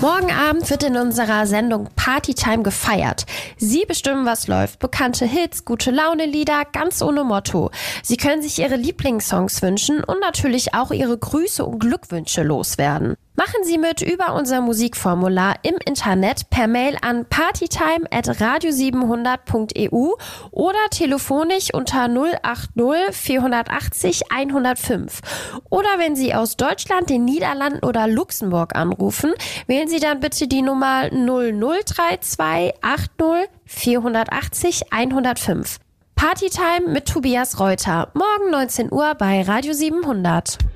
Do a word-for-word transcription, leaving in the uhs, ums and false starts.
Morgen Abend wird in unserer Sendung Partytime gefeiert. Sie bestimmen, was läuft. Bekannte Hits, gute Laune-Lieder, ganz ohne Motto. Sie können sich Ihre Lieblingssongs wünschen und natürlich auch Ihre Grüße und Glückwünsche loswerden. Machen Sie mit über unser Musikformular im Internet per Mail an partytime at radio siebenhundert punkt e u oder telefonisch unter null acht null vierhundertachtzig hundertfünf. Oder wenn Sie aus Deutschland, den Niederlanden oder Luxemburg anrufen, wählen Sie dann bitte die Nummer null null drei zwei acht null vierhundertachtzig hundertfünf. Partytime mit Tobias Reuter. Morgen neunzehn Uhr bei Radio siebenhundert.